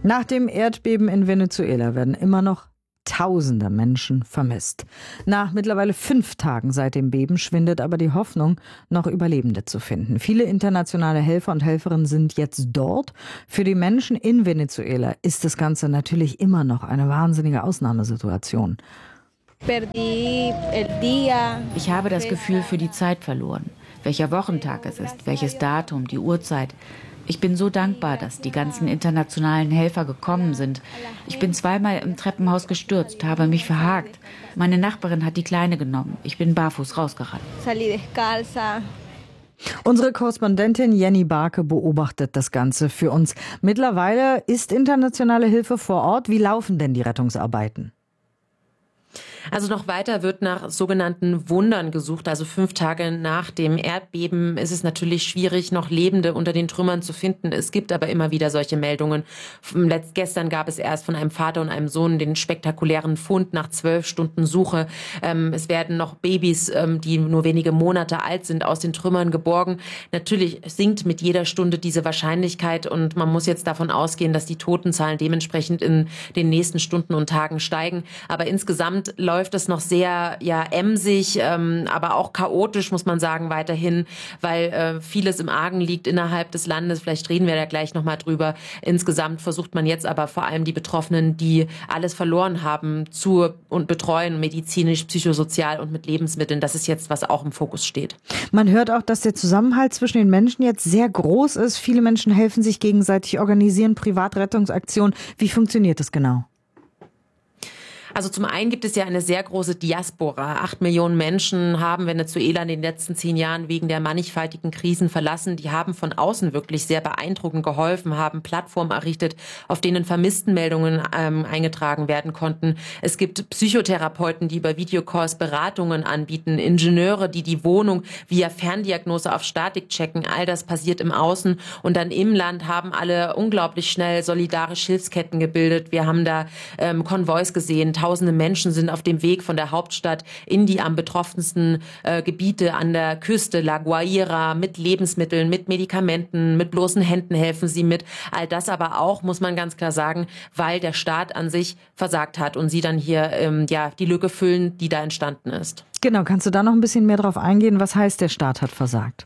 Nach dem Erdbeben in Venezuela werden immer noch Tausende Menschen vermisst. Nach mittlerweile 5 Tagen seit dem Beben schwindet aber die Hoffnung, noch Überlebende zu finden. Viele internationale Helfer und Helferinnen sind jetzt dort. Für die Menschen in Venezuela ist das Ganze natürlich immer noch eine wahnsinnige Ausnahmesituation. Ich habe das Gefühl für die Zeit verloren. Welcher Wochentag es ist, welches Datum, die Uhrzeit. Ich bin so dankbar, dass die ganzen internationalen Helfer gekommen sind. Ich bin 2-mal im Treppenhaus gestürzt, habe mich verhakt. Meine Nachbarin hat die Kleine genommen. Ich bin barfuß rausgerannt. Unsere Korrespondentin Jenny Barke beobachtet das Ganze für uns. Mittlerweile ist internationale Hilfe vor Ort. Wie laufen denn die Rettungsarbeiten? Also noch weiter wird nach sogenannten Wundern gesucht. Also 5 Tage nach dem Erdbeben ist es natürlich schwierig, noch Lebende unter den Trümmern zu finden. Es gibt aber immer wieder solche Meldungen. Gestern gab es erst von einem Vater und einem Sohn den spektakulären Fund nach 12 Stunden Suche. Es werden noch Babys, die nur wenige Monate alt sind, aus den Trümmern geborgen. Natürlich sinkt mit jeder Stunde diese Wahrscheinlichkeit und man muss jetzt davon ausgehen, dass die Totenzahlen dementsprechend in den nächsten Stunden und Tagen steigen. Aber insgesamt läuft es noch sehr emsig, aber auch chaotisch, muss man sagen, weiterhin, weil vieles im Argen liegt innerhalb des Landes. Vielleicht reden wir da gleich nochmal drüber. Insgesamt versucht man jetzt aber vor allem die Betroffenen, die alles verloren haben, zu und betreuen, medizinisch, psychosozial und mit Lebensmitteln. Das ist jetzt, was auch im Fokus steht. Man hört auch, dass der Zusammenhalt zwischen den Menschen jetzt sehr groß ist. Viele Menschen helfen sich gegenseitig, organisieren Privatrettungsaktionen. Wie funktioniert das genau? Also zum einen gibt es ja eine sehr große Diaspora. 8 Millionen Menschen haben Venezuela in den letzten 10 Jahren wegen der mannigfaltigen Krisen verlassen. Die haben von außen wirklich sehr beeindruckend geholfen, haben Plattformen errichtet, auf denen Vermisstenmeldungen eingetragen werden konnten. Es gibt Psychotherapeuten, die über Videocalls Beratungen anbieten, Ingenieure, die die Wohnung via Ferndiagnose auf Statik checken. All das passiert im Außen. Und dann im Land haben alle unglaublich schnell solidarische Hilfsketten gebildet. Wir haben da Konvois gesehen. Tausende Menschen sind auf dem Weg von der Hauptstadt in die am betroffensten Gebiete an der Küste, La Guaira, mit Lebensmitteln, mit Medikamenten, mit bloßen Händen helfen sie mit. All das aber auch, muss man ganz klar sagen, weil der Staat an sich versagt hat und sie dann hier die Lücke füllen, die da entstanden ist. Genau, kannst du da noch ein bisschen mehr drauf eingehen? Was heißt, der Staat hat versagt?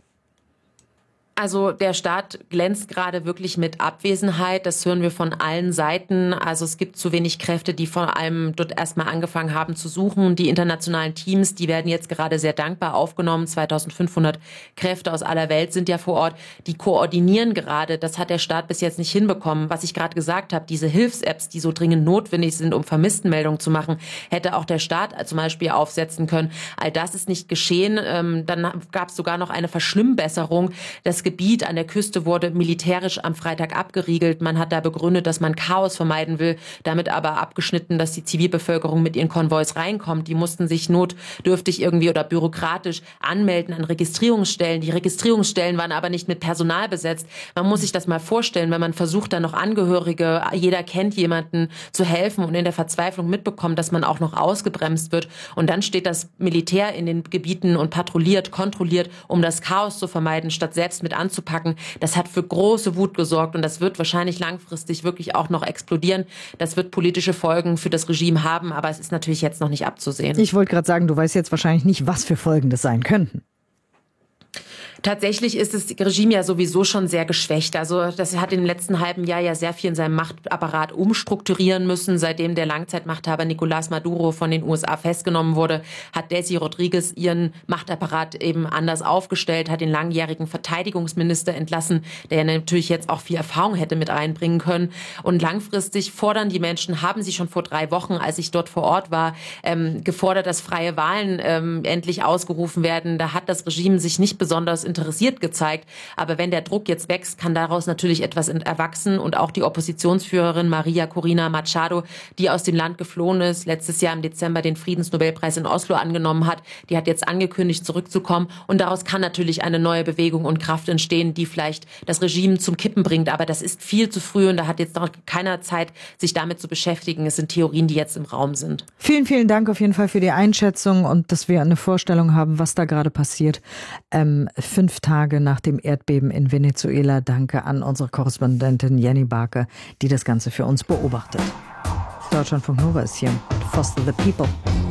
Also der Staat glänzt gerade wirklich mit Abwesenheit. Das hören wir von allen Seiten. Also es gibt zu wenig Kräfte, die vor allem dort erstmal angefangen haben zu suchen. Die internationalen Teams, die werden jetzt gerade sehr dankbar aufgenommen. 2500 Kräfte aus aller Welt sind ja vor Ort. Die koordinieren gerade. Das hat der Staat bis jetzt nicht hinbekommen. Was ich gerade gesagt habe, diese Hilfs-Apps, die so dringend notwendig sind, um Vermisstenmeldungen zu machen, hätte auch der Staat zum Beispiel aufsetzen können. All das ist nicht geschehen. Dann gab es sogar noch eine Verschlimmbesserung. Das Gebiet an der Küste wurde militärisch am Freitag abgeriegelt. Man hat da begründet, dass man Chaos vermeiden will, damit aber abgeschnitten, dass die Zivilbevölkerung mit ihren Konvois reinkommt. Die mussten sich notdürftig irgendwie oder bürokratisch anmelden an Registrierungsstellen. Die Registrierungsstellen waren aber nicht mit Personal besetzt. Man muss sich das mal vorstellen, wenn man versucht, dann noch Angehörige, jeder kennt jemanden, zu helfen und in der Verzweiflung mitbekommt, dass man auch noch ausgebremst wird. Und dann steht das Militär in den Gebieten und patrouilliert, kontrolliert, um das Chaos zu vermeiden, statt selbst mit anzupacken. Das hat für große Wut gesorgt und das wird wahrscheinlich langfristig wirklich auch noch explodieren. Das wird politische Folgen für das Regime haben, aber es ist natürlich jetzt noch nicht abzusehen. Ich wollte gerade sagen, du weißt jetzt wahrscheinlich nicht, was für Folgen das sein könnten. Tatsächlich ist das Regime ja sowieso schon sehr geschwächt. Also das hat im letzten halben Jahr ja sehr viel in seinem Machtapparat umstrukturieren müssen. Seitdem der Langzeitmachthaber Nicolás Maduro von den USA festgenommen wurde, hat Desi Rodriguez ihren Machtapparat eben anders aufgestellt, hat den langjährigen Verteidigungsminister entlassen, der natürlich jetzt auch viel Erfahrung hätte mit einbringen können. Und langfristig fordern die Menschen, haben sie schon vor 3 Wochen, als ich dort vor Ort war, gefordert, dass freie Wahlen endlich ausgerufen werden. Da hat das Regime sich nicht besonders interessiert gezeigt. Aber wenn der Druck jetzt wächst, kann daraus natürlich etwas erwachsen. Und auch die Oppositionsführerin Maria Corina Machado, die aus dem Land geflohen ist, letztes Jahr im Dezember den Friedensnobelpreis in Oslo angenommen hat, die hat jetzt angekündigt, zurückzukommen. Und daraus kann natürlich eine neue Bewegung und Kraft entstehen, die vielleicht das Regime zum Kippen bringt. Aber das ist viel zu früh und da hat jetzt noch keiner Zeit, sich damit zu beschäftigen. Es sind Theorien, die jetzt im Raum sind. Vielen, vielen Dank auf jeden Fall für die Einschätzung und dass wir eine Vorstellung haben, was da gerade passiert. 5 Tage nach dem Erdbeben in Venezuela. Danke an unsere Korrespondentin Jenny Barke, die das Ganze für uns beobachtet. Deutschlandfunk Nova ist hier. Foster the People.